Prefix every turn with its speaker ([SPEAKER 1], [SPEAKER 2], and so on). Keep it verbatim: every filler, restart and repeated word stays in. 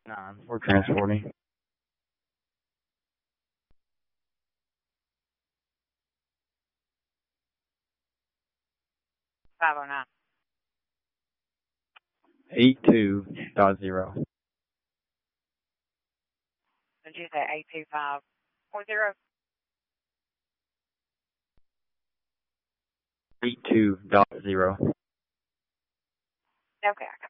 [SPEAKER 1] Nine. We're transporting.
[SPEAKER 2] Five oh nine.
[SPEAKER 1] Eight two dot zero.
[SPEAKER 2] Did you say eight two five four zero?
[SPEAKER 1] Eight two dot zero.
[SPEAKER 2] Okay, I got